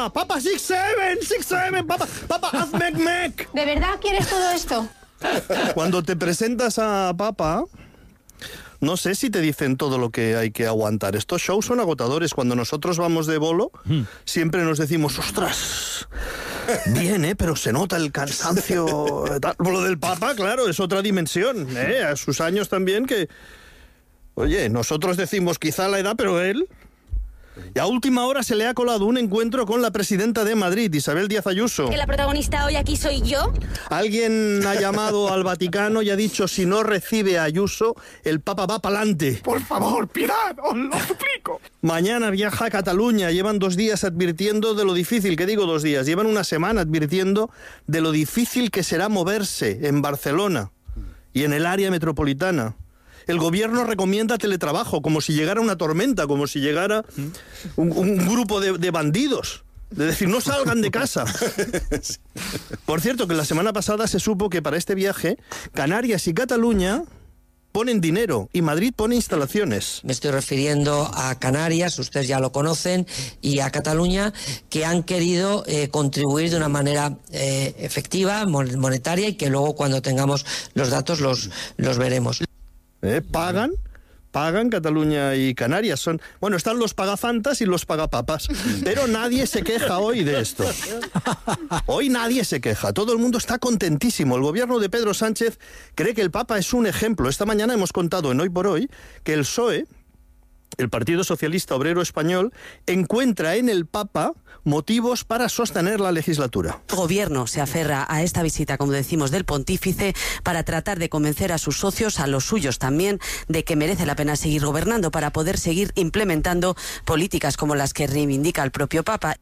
Papa, 6-7, Papa, haz mec. ¿De verdad quieres todo esto? Cuando te presentas a Papa, no sé si te dicen todo lo que hay que aguantar. Estos shows son agotadores. Cuando nosotros vamos de bolo, siempre nos decimos, ostras, bien, pero se nota el cansancio. Lo del Papa, claro, es otra dimensión. A sus años también que... Oye, nosotros decimos quizá la edad, pero él... Y a última hora se le ha colado un encuentro con la presidenta de Madrid, Isabel Díaz Ayuso. ¿Que la protagonista hoy aquí soy yo? Alguien ha llamado al Vaticano y ha dicho, si no recibe a Ayuso, el Papa va pa'lante. Por favor, piedad, os lo suplico. Mañana viaja a Cataluña. Llevan 2 días advirtiendo de lo difícil, ¿qué digo 2 días? Llevan una semana advirtiendo de lo difícil que será moverse en Barcelona y en el área metropolitana. El gobierno recomienda teletrabajo, como si llegara una tormenta, como si llegara un grupo de bandidos. De decir, no salgan de casa. Por cierto, que la semana pasada se supo que para este viaje, Canarias y Cataluña ponen dinero y Madrid pone instalaciones. Me estoy refiriendo a Canarias, ustedes ya lo conocen, y a Cataluña, que han querido contribuir de una manera efectiva, monetaria, y que luego cuando tengamos los datos los veremos. Pagan Cataluña y Canarias. Están los pagafantas y los pagapapas, pero nadie se queja hoy de esto. Hoy nadie se queja, todo el mundo está contentísimo. El gobierno de Pedro Sánchez cree que el Papa es un ejemplo. Esta mañana hemos contado en Hoy por Hoy que el PSOE, el Partido Socialista Obrero Español, encuentra en el Papa motivos para sostener la legislatura. El gobierno se aferra a esta visita, como decimos, del pontífice para tratar de convencer a sus socios, a los suyos también, de que merece la pena seguir gobernando para poder seguir implementando políticas como las que reivindica el propio Papa.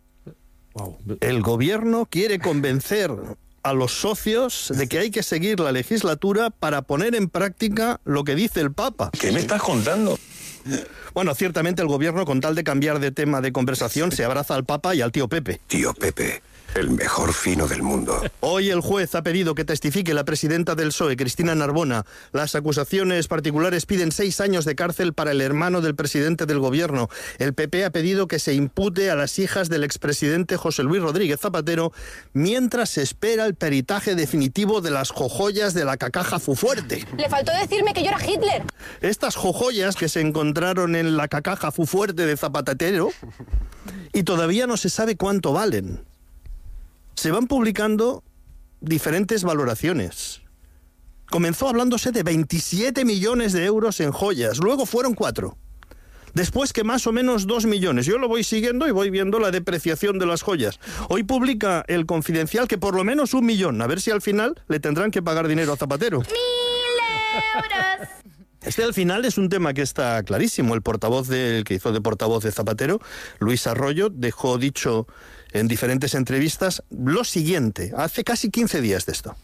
El gobierno quiere convencer a los socios de que hay que seguir la legislatura para poner en práctica lo que dice el Papa. ¿Qué me estás contando? Bueno, ciertamente el gobierno, con tal de cambiar de tema de conversación, se abraza al Papa y al tío Pepe. Tío Pepe, el mejor fino del mundo. Hoy el juez ha pedido que testifique la presidenta del PSOE, Cristina Narbona. Las acusaciones particulares piden 6 años de cárcel para el hermano del presidente del gobierno. El PP ha pedido que se impute a las hijas del expresidente José Luis Rodríguez Zapatero, mientras se espera el peritaje definitivo de las jojoyas de la cacaja Fufuerte. Le faltó decirme que yo era Hitler. Estas jojoyas que se encontraron en la cacaja Fufuerte de Zapatero, y todavía no se sabe cuánto valen. Se van publicando diferentes valoraciones. Comenzó hablándose de 27 millones de euros en joyas, luego fueron 4. Después que más o menos 2 millones. Yo lo voy siguiendo y voy viendo la depreciación de las joyas. Hoy publica El Confidencial que por lo menos 1 millón. A ver si al final le tendrán que pagar dinero a Zapatero. 1000 euros. Este al final es un tema que está clarísimo. El que hizo de portavoz de Zapatero, Luis Arroyo, dejó dicho en diferentes entrevistas lo siguiente, hace casi 15 días de esto.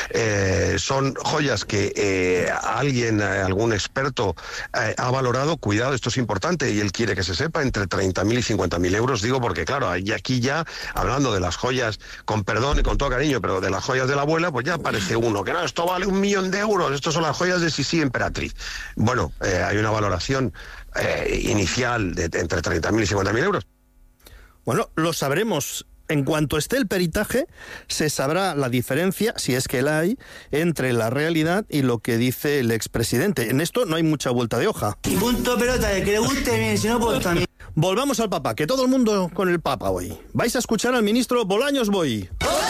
Son joyas que algún experto ha valorado, cuidado, esto es importante y él quiere que se sepa, entre 30.000 y 50.000 euros, digo porque claro, y aquí ya, hablando de las joyas, con perdón y con todo cariño, pero de las joyas de la abuela, pues ya aparece uno, que no, esto vale 1 millón de euros, estos son las joyas de Sisi Emperatriz. Bueno, hay una valoración inicial de entre 30.000 y 50.000 euros. Bueno, lo sabremos. En cuanto esté el peritaje, se sabrá la diferencia, si es que la hay, entre la realidad y lo que dice el expresidente. En esto no hay mucha vuelta de hoja. Y punto pelota, de que le guste bien, si no, pues también. Volvamos al Papa, que todo el mundo con el Papa hoy. Vais a escuchar al ministro Bolaños Boy.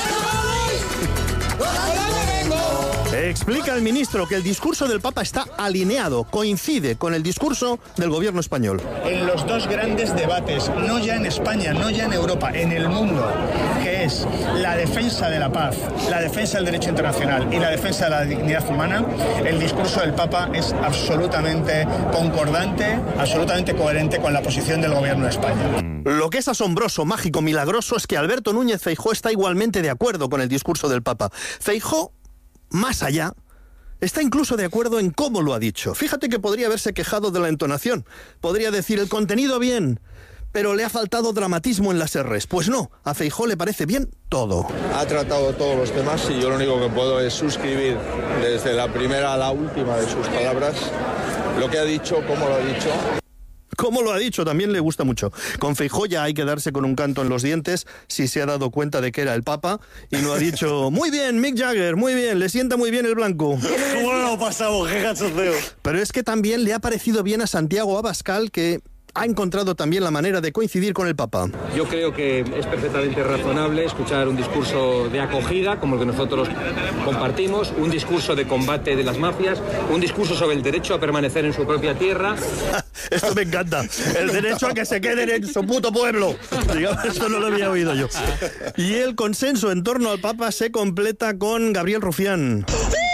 Explica el ministro que el discurso del Papa está alineado, coincide con el discurso del gobierno español. En los 2 grandes debates, no ya en España, no ya en Europa, en el mundo, que es la defensa de la paz, la defensa del derecho internacional y la defensa de la dignidad humana, el discurso del Papa es absolutamente concordante, absolutamente coherente con la posición del gobierno de España. Lo que es asombroso, mágico, milagroso es que Alberto Núñez Feijóo está igualmente de acuerdo con el discurso del Papa. Feijóo, más allá, está incluso de acuerdo en cómo lo ha dicho. Fíjate que podría haberse quejado de la entonación. Podría decir el contenido bien, pero le ha faltado dramatismo en las R's. Pues no, a Feijóo le parece bien todo. Ha tratado todos los temas y yo lo único que puedo es suscribir desde la primera a la última de sus palabras lo que ha dicho, cómo lo ha dicho. Como lo ha dicho, también le gusta mucho. Con Feijóo ya hay que darse con un canto en los dientes si se ha dado cuenta de que era el Papa y no ha dicho, muy bien, Mick Jagger, muy bien, le sienta muy bien el blanco. ¿Cómo lo pasamos? ¡Qué cachondeo! Pero es que también le ha parecido bien a Santiago Abascal, que ha encontrado también la manera de coincidir con el Papa. Yo creo que es perfectamente razonable escuchar un discurso de acogida, como el que nosotros compartimos, un discurso de combate de las mafias, un discurso sobre el derecho a permanecer en su propia tierra. Esto me encanta, el derecho a que se queden en su puto pueblo. Digamos, esto no lo había oído yo. Y el consenso en torno al Papa se completa con Gabriel Rufián.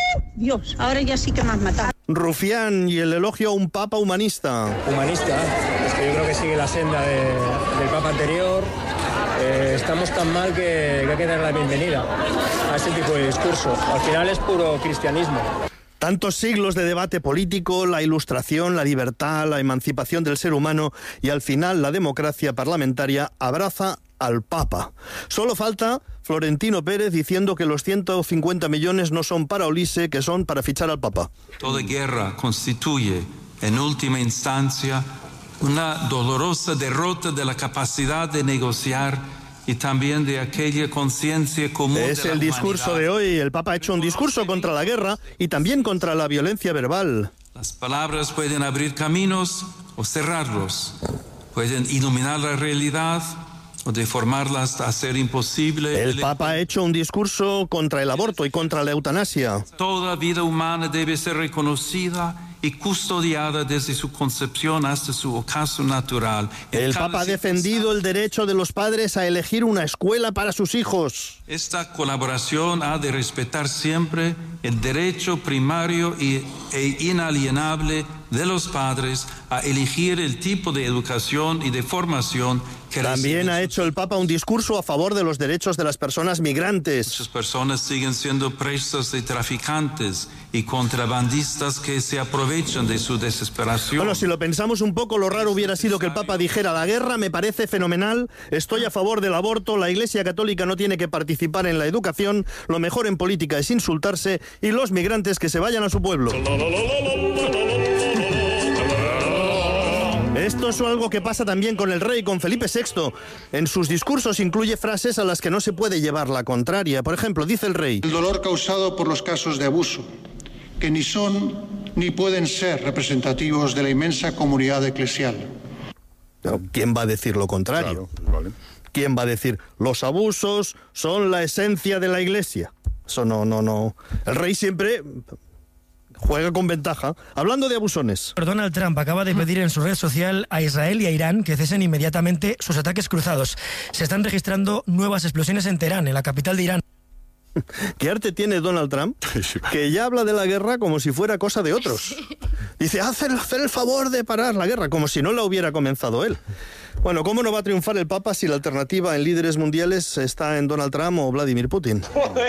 Dios, ahora ya sí que me has matado. Rufián y el elogio a un Papa humanista. Humanista, es que yo creo que sigue la senda del Papa anterior. Estamos tan mal que hay que dar la bienvenida a ese tipo de discurso. Al final es puro cristianismo. Tantos siglos de debate político, la ilustración, la libertad, la emancipación del ser humano y al final la democracia parlamentaria abraza al Papa. Solo falta Florentino Pérez diciendo que los 150 millones no son para Olise, que son para fichar al Papa. Toda guerra constituye, en última instancia, una dolorosa derrota de la capacidad de negociar y también de aquella conciencia común. Es el discurso de hoy. El Papa ha hecho un discurso contra la guerra y también contra la violencia verbal. Las palabras pueden abrir caminos o cerrarlos, pueden iluminar la realidad o deformarla hasta hacer imposible. El Papa ha hecho un discurso contra el aborto y contra la eutanasia. Toda vida humana debe ser reconocida y custodiada desde su concepción hasta su ocaso natural. El Papa ha defendido el derecho de los padres a elegir una escuela para sus hijos. Esta colaboración ha de respetar siempre el derecho primario e inalienable de los padres a elegir el tipo de educación y de formación que también ha hecho el Papa un discurso a favor de los derechos de las personas migrantes. Muchas personas siguen siendo presas de traficantes y contrabandistas que se aprovechan de su desesperación. Bueno, si lo pensamos un poco, lo raro hubiera sido que el Papa dijera: la guerra me parece fenomenal, estoy a favor del aborto, la Iglesia Católica no tiene que participar en la educación, lo mejor en política es insultarse y los migrantes que se vayan a su pueblo. Esto es algo que pasa también con el rey, con Felipe VI. En sus discursos incluye frases a las que no se puede llevar la contraria. Por ejemplo, dice el rey: el dolor causado por los casos de abuso, que ni son ni pueden ser representativos de la inmensa comunidad eclesial. Pero ¿quién va a decir lo contrario? Claro, vale. ¿Quién va a decir los abusos son la esencia de la Iglesia? Eso no. El rey siempre juega con ventaja. Hablando de abusones. Donald Trump acaba de pedir en su red social a Israel y a Irán que cesen inmediatamente sus ataques cruzados. Se están registrando nuevas explosiones en Teherán, en la capital de Irán. ¿Qué arte tiene Donald Trump? Que ya habla de la guerra como si fuera cosa de otros. Dice, hacer el favor de parar la guerra, como si no la hubiera comenzado él. Bueno, ¿cómo no va a triunfar el Papa si la alternativa en líderes mundiales está en Donald Trump o Vladimir Putin?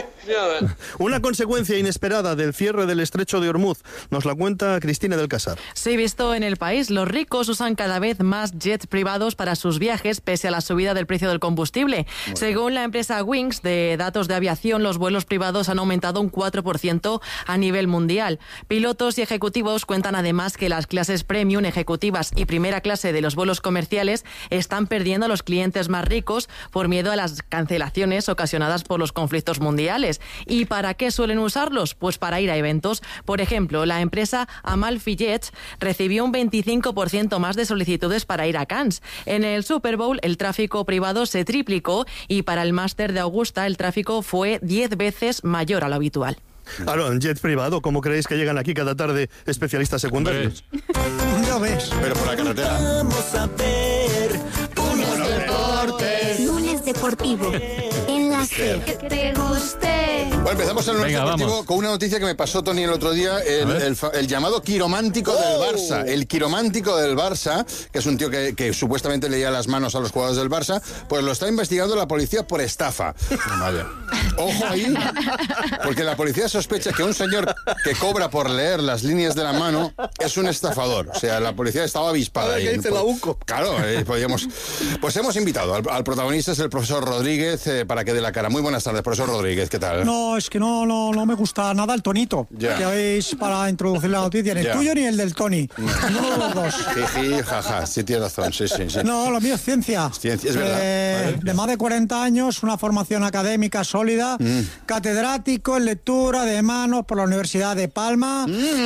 Una consecuencia inesperada del cierre del estrecho de Hormuz. Nos la cuenta Cristina del Casar. Sí, visto en el país, los ricos usan cada vez más jets privados para sus viajes pese a la subida del precio del combustible. Según la empresa Wings de datos de aviación, los vuelos privados han aumentado un 4% a nivel mundial. Pilotos y ejecutivos cuentan además que las clases premium, ejecutivas y primera clase de los vuelos comerciales están perdiendo a los clientes más ricos por miedo a las cancelaciones ocasionadas por los conflictos mundiales. ¿Y para qué suelen usarlos? Pues para ir a eventos. Por ejemplo, la empresa Amalfi Jets recibió un 25% más de solicitudes para ir a Cannes. En el Super Bowl el tráfico privado se triplicó y para el Máster de Augusta el tráfico fue 10 veces mayor a lo habitual. Claro, en jet privado, ¿cómo creéis que llegan aquí cada tarde especialistas secundarios? Ya ves. Pero por la carretera. Vamos a ver unos deportes. Lunes deportivo. En la SER. Que te guste. Bueno, empezamos el lunes deportivo con una noticia que me pasó Tony el otro día, el llamado quiromántico del Barça. El quiromántico del Barça, que es un tío que supuestamente leía las manos a los jugadores del Barça, pues lo está investigando la policía por estafa. Vaya. Ojo ahí, porque la policía sospecha que un señor que cobra por leer las líneas de la mano es un estafador. O sea, la policía estaba avispada ahí. ¿Qué dice la UCO? Claro, podíamos... Pues hemos invitado al protagonista, es el profesor Rodríguez, para que dé la cara. Muy buenas tardes, profesor Rodríguez, ¿qué tal? No, es que no me gusta nada el tonito que habéis para introducir la noticia, ni el tuyo ni el del Tony. Ninguno de los dos. Jiji, jaja, sí tienes razón, sí. No, lo mío es ciencia. Ciencia, es verdad. De más de 40 años, una formación académica sólida, catedrático en lectura de manos por la Universidad de Palma.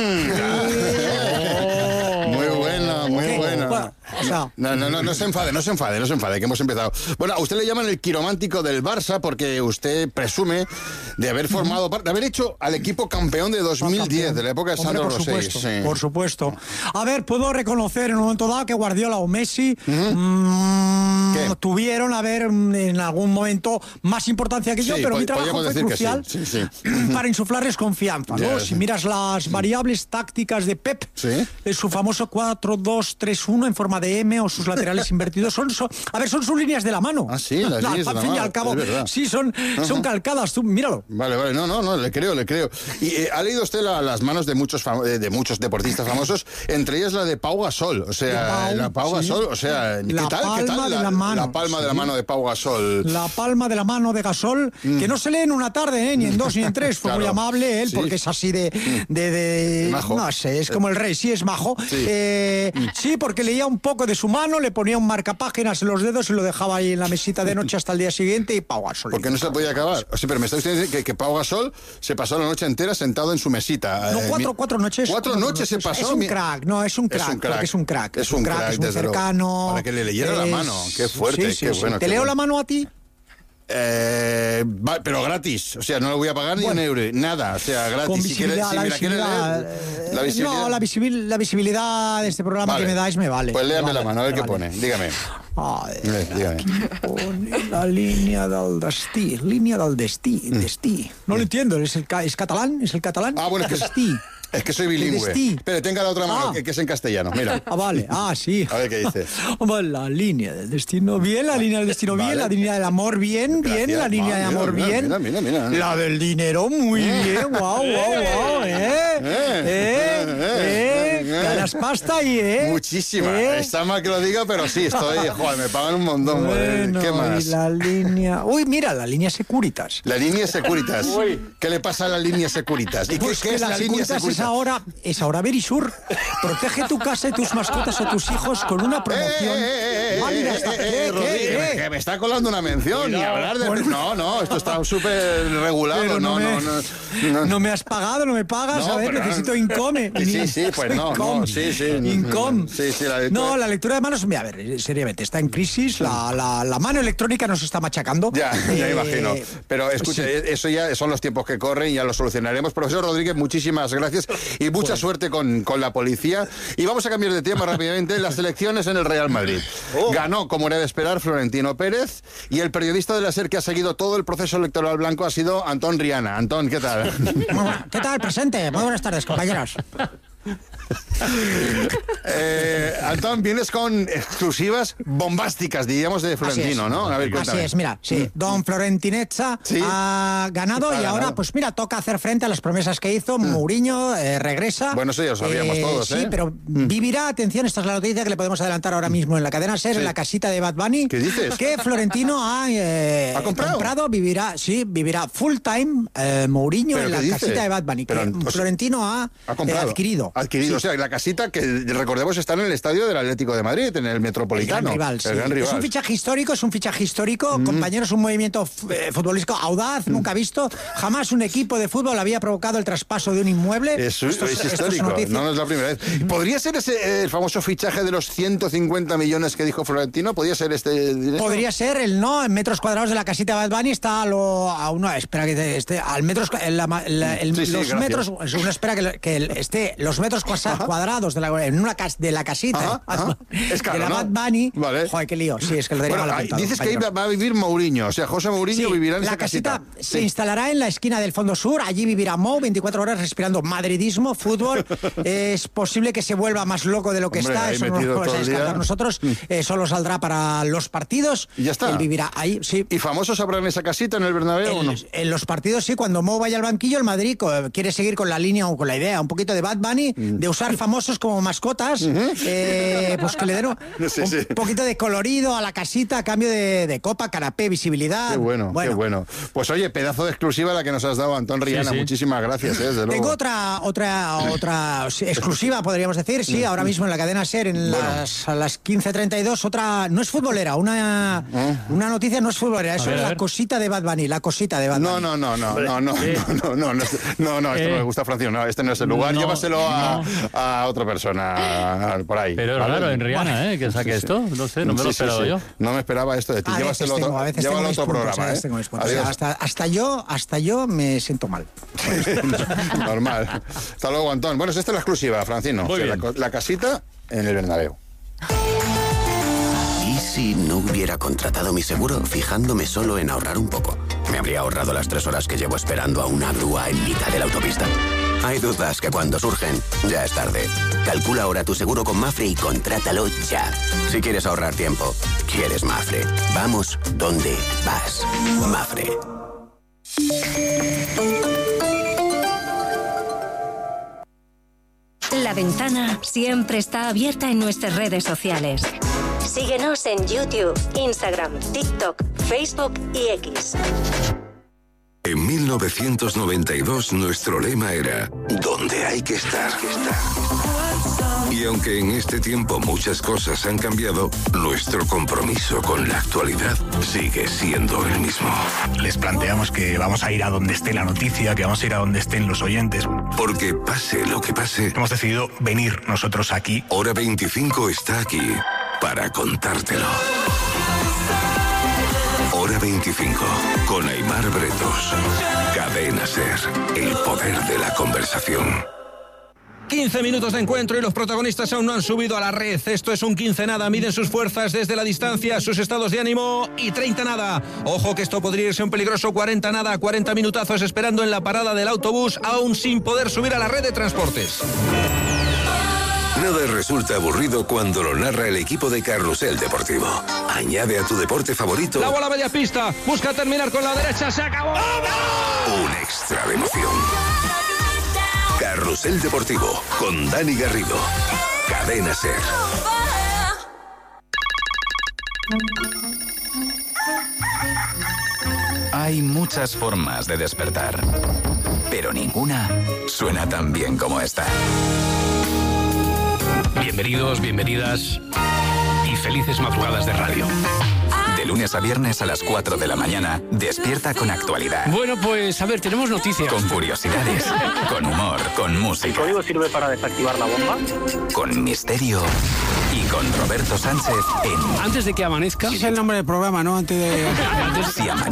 Muy buena, muy buena. Bueno, o sea, no se enfade, que hemos empezado. Bueno, a usted le llaman el quiromántico del Barça porque usted presume de haber formado parte, de haber hecho al equipo campeón de 2010, de la época de Sandro Rosell. Sí. Por supuesto. A ver, puedo reconocer en un momento dado que Guardiola o Messi tuvieron en algún momento más importancia que yo, pero mi trabajo fue crucial para insuflarles confianza, ¿no? Si miras las variables tácticas de Pep, su famoso 4-2-3-1 en forma de M o sus laterales invertidos son sus líneas de la mano. Ah, sí, las líneas de la mano. Al fin y al cabo, sí, son calcadas, tú míralo. Vale, no, le creo. Y ha leído usted las manos de muchos deportistas famosos, entre ellas la de Pau Gasol, o sea, la Pau Gasol, o sea, ¿qué tal la palma de la mano de Pau Gasol? La palma de la mano de Gasol, que no se lee en una tarde, ni en dos ni en tres, fue muy amable él, porque es así de majo. No sé, es como el rey, sí, es majo. Sí, porque leía un poco de su mano, le ponía un marcapáginas en los dedos y lo dejaba ahí en la mesita de noche hasta el día siguiente y Pau Gasol. Porque no se podía acabar. O sea, pero me está usted diciendo que Pau Gasol se pasó la noche entera sentado en su mesita. No, cuatro noches. ¿4 noches se pasó? Es un crack, es un crack. Es un crack, es muy cercano. Para que le leyera la mano. Qué fuerte, qué bueno. ¿Te leo la mano a ti? Pero gratis, o sea, no le voy a pagar ni un euro, nada, o sea, gratis. Con visibilidad, la visibilidad. No, la visibilidad de este programa que me dais me vale. Pues léame la mano, a ver qué pone, dígame. Aquí pone la línia del destí, destí. No lo entiendo, ¿es catalán? ¿Es el catalán? Ah, bueno, es que destí. Es que soy bilingüe. Espere, tenga la otra mano, que es en castellano, mira. Vale, sí. A ver qué dice. La línea del destino, bien, la línea del destino, bien, la línea del amor, bien, bien, la línea de amor, bien. Mira. La del dinero, muy bien, guau, ganas pasta y, Muchísima, está mal que lo diga, pero sí, estoy, joder, me pagan un montón, bueno, ¿qué más? Y la línea, mira, la línea Securitas. La línea Securitas. ¿Qué le pasa a la línea Securitas? ¿Y pues qué es la línea Securitas? Es ahora Verisur. Protege tu casa y tus mascotas o tus hijos con una promoción. Rodríguez, que me está colando una mención. Ni hablar de... No, esto está súper regulado. No me has pagado, no me pagas. A ver, necesito Income. Sí, pues no. Income. No, la lectura de manos, a ver, seriamente, está en crisis. La mano electrónica nos está machacando. Ya imagino. Pero escuche, eso ya son los tiempos que corren y ya lo solucionaremos. Profesor Rodríguez, muchísimas gracias y mucha suerte con la policía. Y vamos a cambiar de tema rápidamente. Las elecciones en el Real Madrid. Ganó, como era de esperar, Florentino Pérez, y el periodista de la SER que ha seguido todo el proceso electoral blanco ha sido Antón Riana. Antón, ¿qué tal? ¿Qué tal, presente? Muy buenas tardes, compañeros. Antón, vienes con exclusivas bombásticas, diríamos, de Florentino, ¿no? A ver, cuéntame. Así es, mira, Don Florentinezza ha ganado y ahora, pues mira, toca hacer frente a las promesas que hizo. Mourinho regresa. Bueno, eso ya lo sabíamos todos, Sí, pero vivirá, atención, esta es la noticia que le podemos adelantar ahora mismo en la cadena SER, en la casita de Bad Bunny. ¿Qué dices? Que Florentino ha comprado, vivirá full time Mourinho en la casita de Bad Bunny. Florentino ha adquirido. O sea, la casita que, recordemos, está en el estadio del Atlético de Madrid, en el Metropolitano. El gran rival. Es un fichaje histórico, compañeros, un movimiento futbolístico audaz, nunca visto. Jamás un equipo de fútbol había provocado el traspaso de un inmueble. Esto es histórico, no es la primera vez. ¿Podría ser ese el famoso fichaje de los 150 millones que dijo Florentino? ¿Podría ser este dinero? Podría ser, en metros cuadrados de la casita de Bad Bunny está los metros, uno espera que esté los metros casa, cuadrados, de la casita. Es caro, de la ¿no? Bad Bunny. Vale. Joder, qué lío. Sí, es que lo tenía mal apuntado. Dices que ahí va a vivir Mourinho, o sea, José Mourinho vivirá en esa casita. La casita se instalará en la esquina del Fondo Sur, allí vivirá Mou, 24 horas respirando madridismo, fútbol. Es posible que se vuelva más loco de lo que está, eso no lo vamos a descartar nosotros. Solo saldrá para los partidos. Y ya está. Él vivirá ahí, sí. ¿Y famosos habrá en esa casita, en el Bernabéu o no? En los partidos sí, cuando Mou vaya al banquillo, el Madrid quiere seguir con la línea o con la idea un poquito de Bad Bunny, de usar famosos como mascotas, pues que le den un poquito de colorido a la casita a cambio de copa, canapé, visibilidad. Qué bueno. Pues oye, pedazo de exclusiva la que nos has dado, Antón Riana. Muchísimas gracias, desde luego. Tengo otra exclusiva, podríamos decir, sí, ahora mismo en la cadena SER, a las 15:32, otra, no es futbolera, una noticia no es futbolera, eso es la cosita de Bad Bunny, la cosita de Bad Bunny. No, esto no me gusta, Francisco, no, este no es el lugar, llévaselo a otra persona por ahí. Pero es raro en Rihanna, que saque esto, no sé, no me lo esperaba yo. No me esperaba esto de ti, llévaselo a otro programa. Hasta yo me siento mal. Normal. Hasta luego, Antón. Bueno, esta es la exclusiva, Francino. La casita en el Bernabéu. ¿Y si no hubiera contratado mi seguro fijándome solo en ahorrar un poco? Me habría ahorrado las 3 horas que llevo esperando a una grúa en mitad de la autopista. Hay dudas que cuando surgen, ya es tarde. Calcula ahora tu seguro con Mapfre y contrátalo ya. Si quieres ahorrar tiempo, quieres Mapfre. Vamos donde vas. Mapfre. La ventana siempre está abierta en nuestras redes sociales. Síguenos en YouTube, Instagram, TikTok, Facebook y X. En 1992 nuestro lema era ¿dónde hay que estar? Y aunque en este tiempo muchas cosas han cambiado, nuestro compromiso con la actualidad sigue siendo el mismo. Les planteamos que vamos a ir a donde esté la noticia, que vamos a ir a donde estén los oyentes. Porque pase lo que pase, hemos decidido venir nosotros aquí. Hora 25 está aquí para contártelo. Hora 25, con Aimar Bretos. Cadena SER, el poder de la conversación. 15 minutos de encuentro y los protagonistas aún no han subido a la red. Esto es un 15 nada. Miden sus fuerzas desde la distancia, sus estados de ánimo y 30 nada. Ojo que esto podría irse un peligroso 40 nada. 40 minutazos esperando en la parada del autobús, aún sin poder subir a la red de transportes. Nada resulta aburrido cuando lo narra el equipo de Carrusel Deportivo. Añade a tu deporte favorito la bola media pista, busca terminar con la derecha, se acabó. Un extra de emoción. Carrusel Deportivo con Dani Garrido. Cadena SER. Hay muchas formas de despertar, pero ninguna suena tan bien como esta. Bienvenidos, bienvenidas y felices madrugadas de radio. De lunes a viernes a las 4 de la mañana, despierta con actualidad. Bueno, pues a ver, tenemos noticias. Con curiosidades, con humor, con música. ¿El código sirve para desactivar la bomba? Con misterio y con Roberto Sánchez en... Antes de que amanezca... Ese es el nombre del programa, ¿no? Antes de... Si amanece...